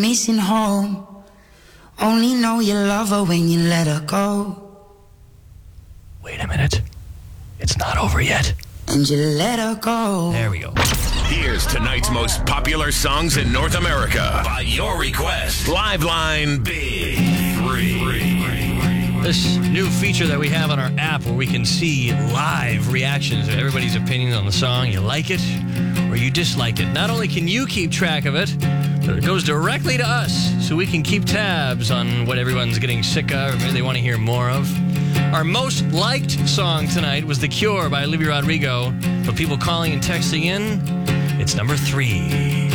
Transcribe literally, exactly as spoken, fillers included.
missing home. Only know you love her when you let her go. Wait a minute. It's not over yet. And you let her go. There we go. Here's tonight's most popular songs in North America. By your request, Liveline Big Three. This new feature that we have on our app where we can see live reactions of everybody's opinion on the song. You like it or you dislike it. Not only can you keep track of it, but it goes directly to us so we can keep tabs on what everyone's getting sick of or maybe they want to hear more of. Our most liked song tonight was The Cure by Olivia Rodrigo. But people calling and texting in, it's number three.